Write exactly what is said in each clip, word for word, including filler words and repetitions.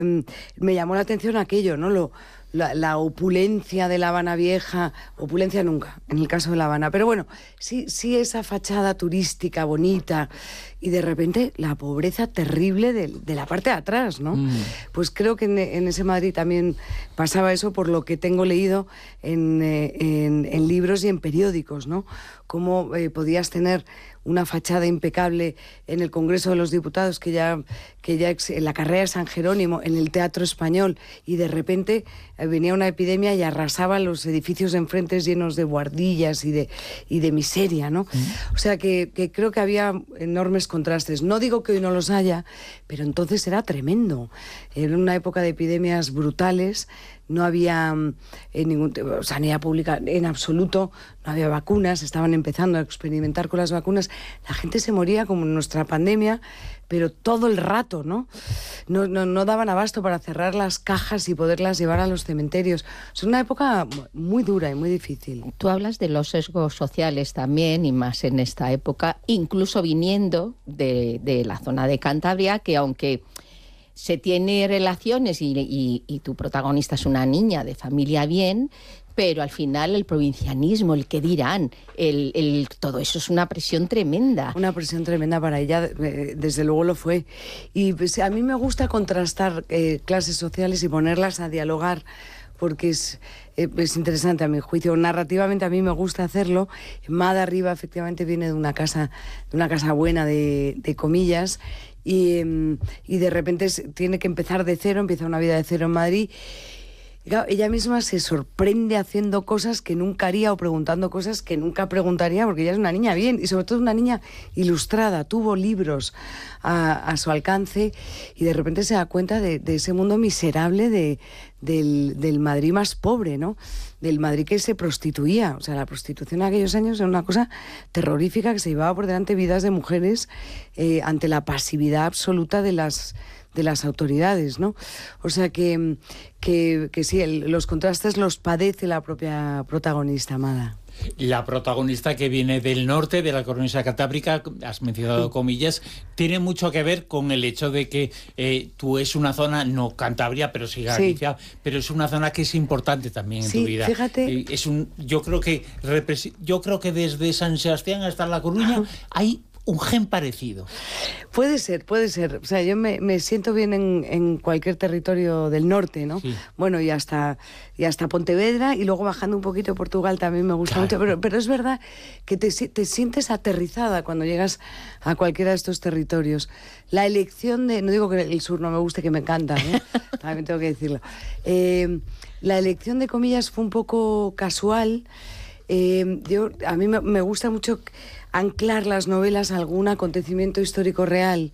me llamó la atención aquello, ¿no? Lo, la, la opulencia de La Habana Vieja, opulencia nunca, en el caso de La Habana, pero bueno, sí, sí esa fachada turística bonita y de repente la pobreza terrible de, de la parte de atrás, ¿no? Mm. Pues creo que en, en ese Madrid también pasaba eso, por lo que tengo leído en, en, en libros y en periódicos, ¿no? Cómo eh, podías tener una fachada impecable en el Congreso de los Diputados, que ya, que ya en la carrera de San Jerónimo, en el Teatro Español, y de repente eh, venía una epidemia y arrasaba los edificios de enfrente llenos de buhardillas y de, y de miseria, ¿no? Mm. O sea que, que creo que había enormes contrastes. No digo que hoy no los haya, pero entonces era tremendo. Era una época de epidemias brutales. No había eh, ningún sanidad pública en absoluto, no había vacunas, estaban empezando a experimentar con las vacunas. La gente se moría como en nuestra pandemia, pero todo el rato, ¿no? No, no, no daban abasto para cerrar las cajas y poderlas llevar a los cementerios. Es una época muy dura y muy difícil. Tú hablas de los sesgos sociales también, y más en esta época, incluso viniendo de, de la zona de Cantabria, que aunque se tiene relaciones y, y, y tu protagonista es una niña de familia bien, pero al final el provincianismo, el qué dirán, el, el, todo eso es una presión tremenda. Una presión tremenda para ella, desde luego lo fue. Y pues, a mí me gusta contrastar eh, clases sociales y ponerlas a dialogar, porque es, eh, es interesante a mi juicio. Narrativamente a mí me gusta hacerlo. Mada Riba efectivamente viene de una casa, de una casa buena, de, de comillas, y, y de repente tiene que empezar de cero, empieza una vida de cero en Madrid. Claro, ella misma se sorprende haciendo cosas que nunca haría o preguntando cosas que nunca preguntaría, porque ella es una niña bien y sobre todo una niña ilustrada, tuvo libros a, a su alcance y de repente se da cuenta de, de ese mundo miserable de, del, del Madrid más pobre, ¿no? Del Madrid que se prostituía. O sea, la prostitución en aquellos años era una cosa terrorífica, que se llevaba por delante vidas de mujeres eh, ante la pasividad absoluta de las... de las autoridades, ¿no? O sea que, que, que sí, el, los contrastes los padece la propia protagonista, Mada. La protagonista, que viene del norte, de la cornisa cantábrica, has mencionado sí. comillas, tiene mucho que ver con el hecho de que eh, tú es una zona, no Cantabria, pero sí Galicia, sí. pero es una zona que es importante también en sí, tu vida. Fíjate. Eh, es un, yo creo que yo creo que desde San Sebastián hasta La Coruña hay un gen parecido. Puede ser, puede ser. O sea, yo me, me siento bien en, en cualquier territorio del norte, ¿no? Sí. Bueno, y hasta, y hasta Pontevedra, y luego bajando un poquito Portugal también me gusta claro. mucho. Pero, pero es verdad que te, te sientes aterrizada cuando llegas a cualquiera de estos territorios. La elección de... No digo que el sur no me guste, que me encanta, ¿eh? También tengo que decirlo. Eh, la elección de comillas fue un poco casual. Eh, yo, a mí me, me gusta mucho anclar las novelas a algún acontecimiento histórico real,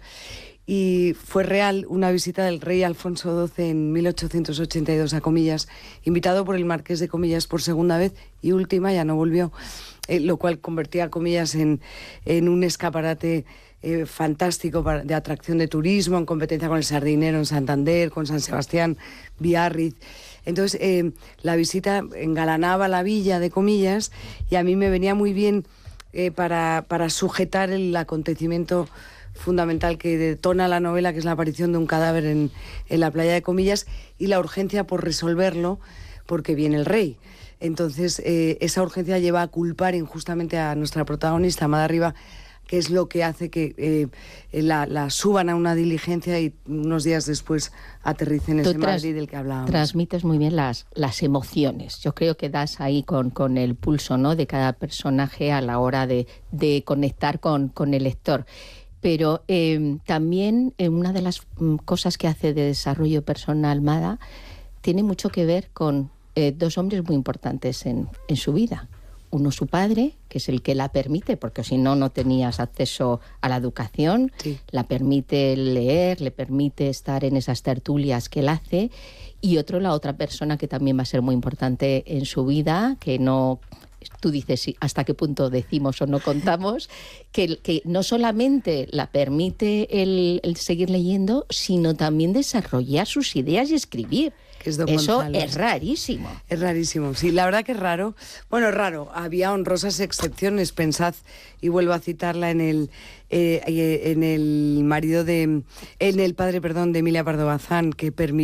y fue real una visita del rey Alfonso doce en mil ochocientos ochenta y dos a Comillas, invitado por el marqués de Comillas por segunda vez y última, ya no volvió, eh, lo cual convertía a Comillas en, en un escaparate eh, fantástico para, de atracción de turismo, en competencia con el Sardinero en Santander, con San Sebastián, Biarritz. Entonces eh, la visita engalanaba la villa de Comillas y a mí me venía muy bien eh, para, para sujetar el acontecimiento fundamental que detona la novela, que es la aparición de un cadáver en, en la playa de Comillas, y la urgencia por resolverlo porque viene el rey. Entonces eh, esa urgencia lleva a culpar injustamente a nuestra protagonista, Mada Riba, que es lo que hace que eh, la, la suban a una diligencia y unos días después aterricen en ese tras, Madrid del que hablábamos. Transmites muy bien las, las emociones. Yo creo que das ahí con, con el pulso, ¿no?, de cada personaje a la hora de, de conectar con, con el lector. Pero eh, también eh, una de las mm, cosas que hace de desarrollo personal Mada tiene mucho que ver con eh, dos hombres muy importantes en, en su vida. Uno, su padre, que es el que la permite, porque si no, no tenías acceso a la educación, sí. la permite leer, le permite estar en esas tertulias que él hace. Y otro, la otra persona que también va a ser muy importante en su vida, que no... Tú dices sí, hasta qué punto decimos o no contamos, que, que no solamente la permite el, el seguir leyendo, sino también desarrollar sus ideas y escribir. Que es Eso González. Es rarísimo. Es rarísimo, sí, la verdad que es raro. Bueno, raro, había honrosas excepciones, pensad, y vuelvo a citarla en el, eh, en el marido de, en el padre, perdón, de Emilia Pardo Bazán, que permitió